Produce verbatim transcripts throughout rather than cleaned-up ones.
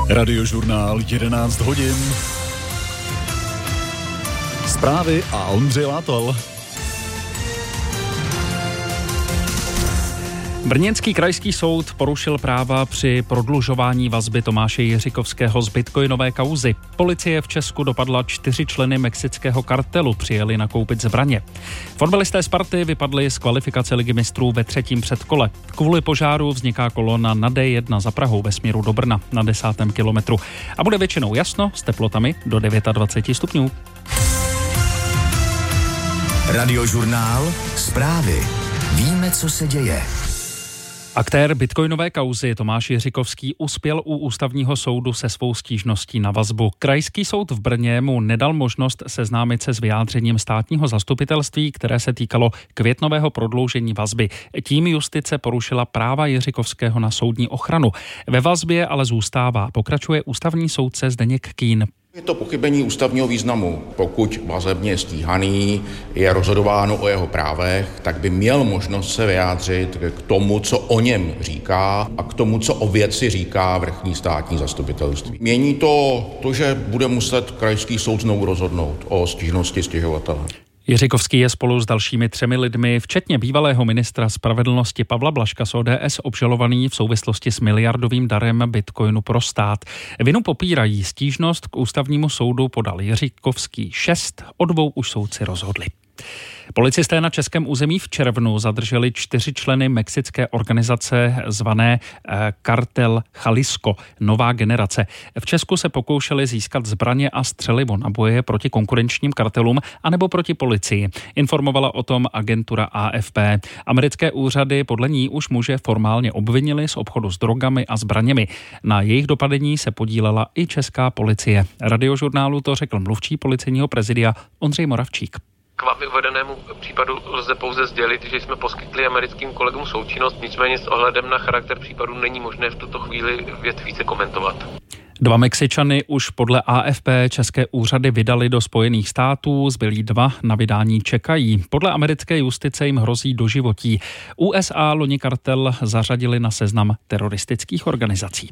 Radiožurnál jedenáct hodin. Zprávy a Ondřej Látol. Brněnský krajský soud porušil práva při prodlužování vazby Tomáše Jiříkovského z bitcoinové kauzy. Policie v Česku dopadla čtyři členy mexického kartelu, přijeli nakoupit zbraně. Fotbalisté Sparty vypadli z kvalifikace Ligy mistrů ve třetím předkole. Kvůli požáru vzniká kolona na D jedna za Prahou ve směru do Brna na desátém kilometru. A bude většinou jasno s teplotami do dvacet devět stupňů. Radiožurnál, zprávy. Víme, co se děje. Aktér bitcoinové kauzy Tomáš Jiříkovský uspěl u ústavního soudu se svou stížností na vazbu. Krajský soud v Brně mu nedal možnost seznámit se s vyjádřením státního zastupitelství, které se týkalo květnového prodloužení vazby. Tím justice porušila práva Jiříkovského na soudní ochranu. Ve vazbě ale zůstává, pokračuje ústavní soudce Zdeněk Kín. Je to pochybení ústavního významu. Pokud vazebně stíhaný je rozhodováno o jeho právech, tak by měl možnost se vyjádřit k tomu, co o něm říká a k tomu, co o věci říká vrchní státní zastupitelství. Mění to to, že bude muset krajský soud znovu rozhodnout o stížnosti stěžovatele. Jiříkovský je spolu s dalšími třemi lidmi, včetně bývalého ministra spravedlnosti Pavla Blažka z O D S, obžalovaný v souvislosti s miliardovým darem bitcoinu pro stát. Vinu popírají, stížnost k ústavnímu soudu podal Jiříkovský šest, o dvou už soudci rozhodli. Policisté na českém území v červnu zadrželi čtyři členy mexické organizace zvané Kartel Jalisco, nová generace. V Česku se pokoušeli získat zbraně a střelivo na boje proti konkurenčním kartelům anebo proti policii. Informovala o tom agentura A F P. Americké úřady podle ní už muže formálně obvinili z obchodu s drogami a zbraněmi. Na jejich dopadení se podílela i česká policie. Radiožurnálu to řekl mluvčí policejního prezidia Ondřej Moravčík. K vámi uvedenému případu lze pouze sdělit, že jsme poskytli americkým kolegům součinnost, nicméně s ohledem na charakter případu není možné v tuto chvíli věc více komentovat. Dva Mexičany už podle A F P české úřady vydali do Spojených států, zbylí dva na vydání čekají. Podle americké justice jim hrozí doživotí. U S A loni kartel zařadili na seznam teroristických organizací.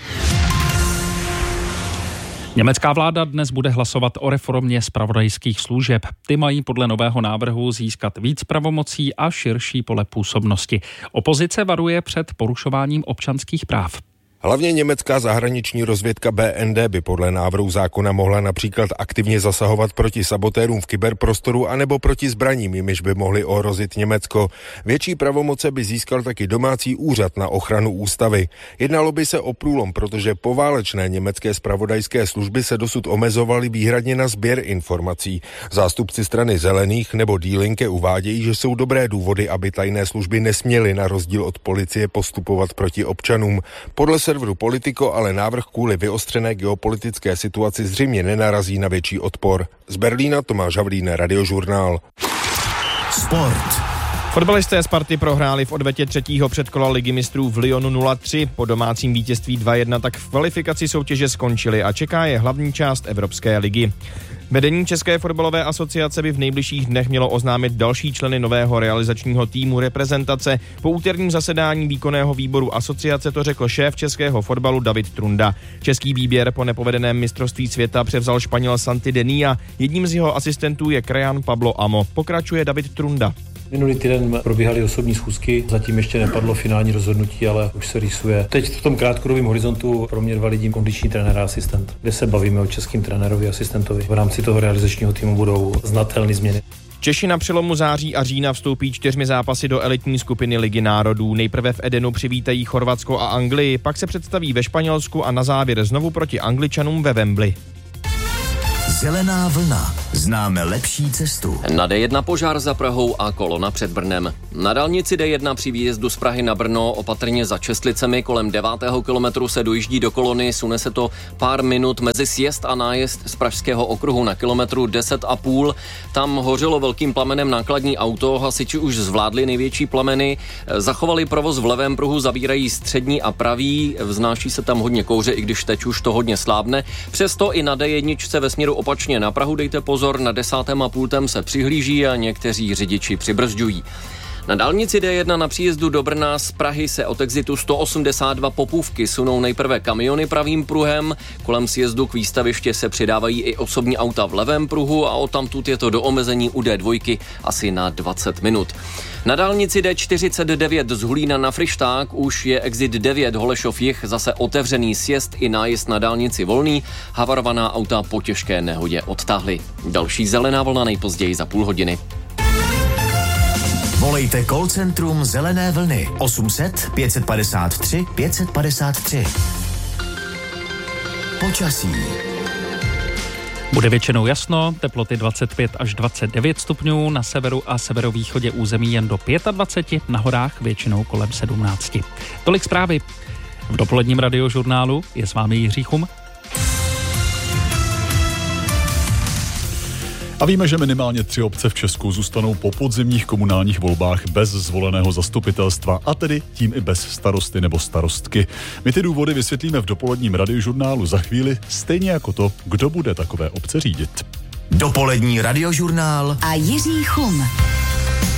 Německá vláda dnes bude hlasovat o reformě zpravodajských služeb. Ty mají podle nového návrhu získat víc pravomocí a širší pole působnosti. Opozice varuje před porušováním občanských práv. Hlavně německá zahraniční rozvědka B N D by podle návrhu zákona mohla například aktivně zasahovat proti sabotérům v kyberprostoru anebo proti zbraním, jimiž by mohli ohrozit Německo. Větší pravomoce by získal taky domácí úřad na ochranu ústavy. Jednalo by se o průlom, protože poválečné německé zpravodajské služby se dosud omezovaly výhradně na sběr informací. Zástupci strany Zelených nebo Die Linke uvádějí, že jsou dobré důvody, aby tajné služby nesměly na rozdíl od policie postupovat proti občanům. Podle serveru Politico ale návrh kvůli vyostřené geopolitické situaci zřejmě nenarazí na větší odpor. Z Berlína Tomáš Havlín, Radiožurnál. Sport. Fotbalisté Sparty prohráli v odvetě třetího předkola Ligy mistrů v Lyonu nula tři. Po domácím vítězství dva jedna tak v kvalifikaci soutěže skončili a čeká je hlavní část Evropské ligy. Vedení České fotbalové asociace by v nejbližších dnech mělo oznámit další členy nového realizačního týmu reprezentace. Po úterním zasedání výkonného výboru asociace to řekl šéf českého fotbalu David Trunda. Český výběr po nepovedeném mistrovství světa převzal Španěl Santi Denia. Jedním z jeho asistentů je krajan Pablo Amo. Pokračuje David Trunda. Minulý týden probíhaly osobní schůzky, zatím ještě nepadlo finální rozhodnutí, ale už se rýsuje. Teď v tom krátkodobém horizontu pro mě dva lidi kondiční trenér a asistent, kde se bavíme o českým trenérovi a asistentovi. V rámci toho realizačního týmu budou znatelné změny. Češi na přelomu září a října vstoupí čtyřmi zápasy do elitní skupiny Ligy národů. Nejprve v Edenu přivítají Chorvatsko a Anglii, pak se představí ve Španělsku a na závěr znovu proti Angličanům ve Wembley. Zelená vlna. Známe lepší cestu. Na D jedna požár za Prahou a kolona před Brnem. Na dálnici D jedna při výjezdu z Prahy na Brno opatrně za Čestlicemi kolem devátého kilometru se dojíždí do kolony, sune se to pár minut mezi sjezd a nájezd z Pražského okruhu na kilometru deset a půl. Tam hořelo velkým plamenem nákladní auto, hasiči už zvládli největší plameny, zachovali provoz v levém pruhu, zavírají střední a pravý, vznáší se tam hodně kouře, i když teď už to hodně slábne. Přesto i na D jedna ve směru opačně na Prahu dejte pozor, na desátém a půltem se přihlíží a někteří řidiči přibrzďují. Na dálnici D jedna na příjezdu do Brna z Prahy se od exitu sto osmdesát dva Popůvky sunou nejprve kamiony pravým pruhem, kolem sjezdu k výstaviště se přidávají i osobní auta v levém pruhu a odtamtud je to do omezení u D dva asi na dvacet minut. Na dálnici D čtyřicet devět z Hulína na Fryšták už je exit devět Holešov jih zase otevřený, sjezd i nájezd na dálnici volný, havarovaná auta po těžké nehodě odtáhly. Další zelená vlna nejpozději za půl hodiny. Volejte call centrum Zelené vlny osm set pět set padesát tři pět set padesát tři. Počasí. Bude většinou jasno, teploty dvacet pět až dvacet devět stupňů, na severu a severovýchodě území jen do dvacet pět, na horách většinou kolem sedmnáct. Tolik zprávy. V dopoledním radiožurnálu je s vámi Jiří Chum. A víme, že minimálně tři obce v Česku zůstanou po podzimních komunálních volbách bez zvoleného zastupitelstva a tedy tím i bez starosty nebo starostky. My ty důvody vysvětlíme v dopoledním radiožurnálu za chvíli, stejně jako to, kdo bude takové obce řídit. Dopolední radiožurnál a Jiří Chum.